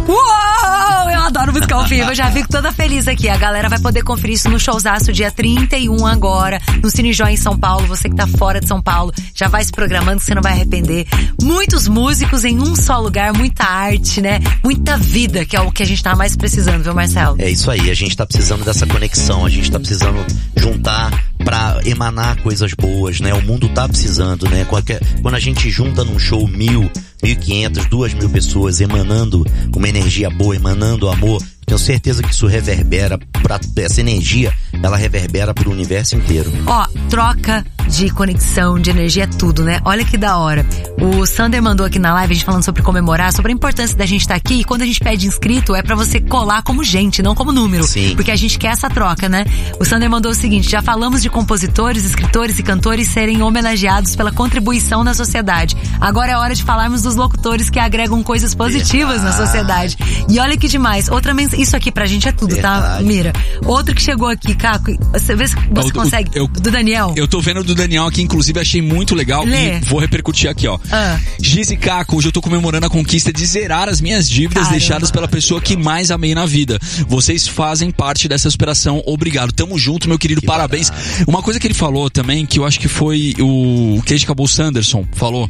Uou! Eu adoro música ao vivo, eu já fico toda feliz aqui. A galera vai poder conferir isso no showzaço dia 31 agora, no Cine Joy em São Paulo. Você que tá fora de São Paulo, já vai se programando que você não vai arrepender. Muitos músicos em um só lugar, muita arte, né? Muita vida, que é o que a gente tá mais precisando, viu, Marcelo? É isso aí, a gente tá precisando dessa conexão, a gente tá precisando juntar pra emanar coisas boas, né? O mundo tá precisando, né? Quando a gente junta num show 1.000, 1.500, 2.000 pessoas emanando uma energia boa, emanando amor, tenho certeza que isso reverbera essa energia, ela reverbera pro universo inteiro. Ó, troca de conexão, de energia é tudo, né? Olha que da hora. O Sander mandou aqui na live, a gente falando sobre comemorar, sobre a importância da gente estar aqui, e quando a gente pede inscrito, é pra você colar como gente, não como número. Sim. Porque a gente quer essa troca, né? O Sander mandou o seguinte: já falamos de compositores, escritores e cantores serem homenageados pela contribuição na sociedade. Agora é hora de falarmos dos locutores que agregam coisas positivas na sociedade. E olha que demais. Outra mensagem, isso aqui pra gente é tudo, tá, Mira? Outro que chegou aqui, Caco, você vê se você consegue. Do Daniel. Eu tô vendo do Daniel aqui, inclusive achei muito legal. E vou repercutir aqui, ó. Giz e Caco, hoje eu tô comemorando a conquista de zerar as minhas dívidas deixadas pela pessoa que mais amei na vida. Vocês fazem parte dessa superação. Obrigado. Tamo junto, meu querido. Parabéns. Uma coisa que ele falou também, que eu acho que foi o Cage Cabo Sanderson falou,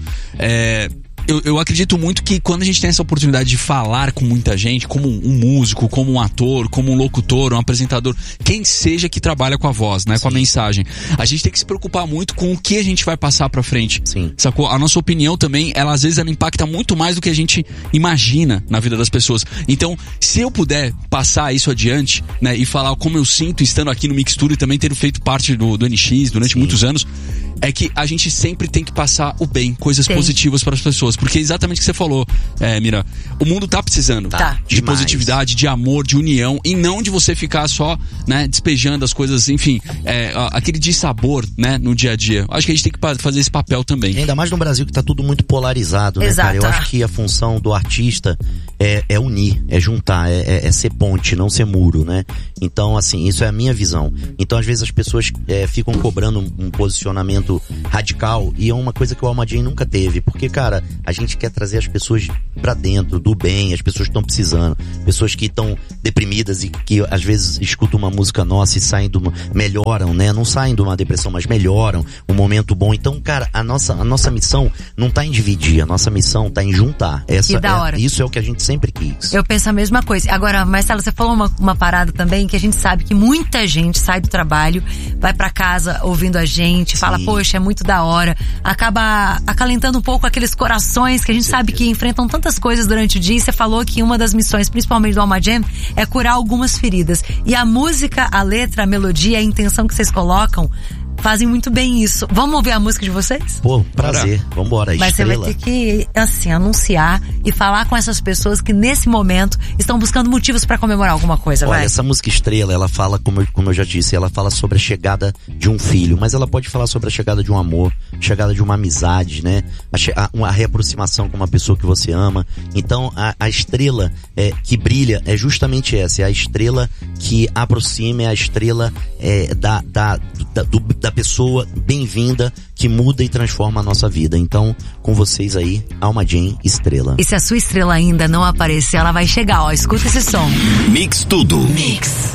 eu acredito muito que quando a gente tem essa oportunidade de falar com muita gente, como um músico, como um ator, como um locutor, um apresentador, quem seja que trabalha com a voz, né, com a mensagem, a gente tem que se preocupar muito com o que a gente vai passar pra frente. Sim. Sacou? A nossa opinião também, às vezes ela impacta muito mais do que a gente imagina na vida das pessoas. Então, se eu puder passar isso adiante, né, e falar como eu sinto estando aqui no Mixtura e também ter feito parte do NX durante muitos anos, é que a gente sempre tem que passar o bem, coisas positivas para as pessoas. Porque é exatamente o que você falou, Mira. O mundo tá precisando de positividade, de amor, de união, e não de você ficar só, né, despejando as coisas, enfim, aquele dissabor, né, no dia a dia. Acho que a gente tem que fazer esse papel também. Ainda mais no Brasil, que tá tudo muito polarizado, né, cara? Eu acho que a função do artista é unir, é juntar, é ser ponte, não ser muro, né? Então, assim, isso é a minha visão. Então, às vezes as pessoas ficam cobrando um posicionamento radical, e é uma coisa que o Alma Jam nunca teve, porque, cara, a gente quer trazer as pessoas pra dentro, do bem, as pessoas que estão precisando, pessoas que estão deprimidas e que às vezes escutam uma música nossa e saem melhoram, né? Não saem de uma depressão, mas melhoram, um momento bom. Então, cara, a nossa missão não tá em dividir, a nossa missão tá em juntar. Isso é o que a gente sempre quis. Eu penso a mesma coisa. Agora, Marcelo, você falou uma parada também, que a gente sabe que muita gente sai do trabalho, vai pra casa ouvindo a gente, fala, poxa, é muito da hora, acaba acalentando um pouco aqueles corações que a gente sabe que enfrentam tantas coisas durante o dia. E você falou que uma das missões, principalmente do Alma Jam, é curar algumas feridas. E a música, a letra, a melodia, a intenção que vocês colocam fazem muito bem isso. Vamos ouvir a música de vocês? Pô, prazer. Vambora, Mas Estrela. você vai ter que, assim, anunciar e falar com essas pessoas que nesse momento estão buscando motivos pra comemorar alguma coisa. Olha, essa música Estrela, ela fala, como eu já disse, ela fala sobre a chegada de um filho, mas ela pode falar sobre a chegada de um amor, chegada de uma amizade, né? A reaproximação com uma pessoa que você ama. Então, a estrela que brilha é justamente essa, é a estrela que aproxima, é a estrela da pessoa bem-vinda, que muda e transforma a nossa vida. Então, com vocês aí, Alma Jam, Estrela. E se a sua estrela ainda não aparecer, ela vai chegar, ó. Escuta esse som. Mix tudo. Mix.